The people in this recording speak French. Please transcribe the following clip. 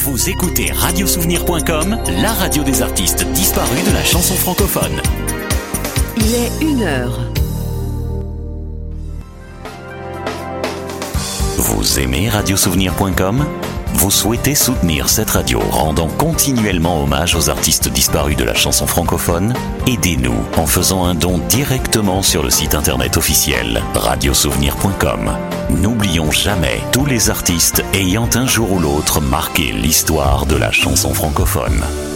Vous écoutez radiosouvenir.com, la radio des artistes disparus de la chanson francophone. Il est 1h. Vous aimez radiosouvenir.com ? Vous souhaitez soutenir cette radio rendant continuellement hommage aux artistes disparus de la chanson francophone ? Aidez-nous en faisant un don directement sur le site internet officiel radiosouvenir.com. N'oublions jamais tous les artistes ayant un jour ou l'autre marqué l'histoire de la chanson francophone.